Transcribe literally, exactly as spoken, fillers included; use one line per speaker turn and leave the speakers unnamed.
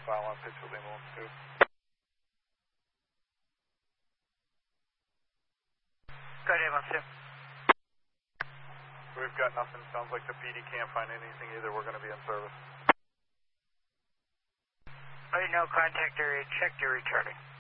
file on pitch with ambulance too.
Go ahead, ambulance two.
We've got nothing. Sounds like the P D can't find anything either. We're going to be in service.
Oh, no contact area. Check your retarding.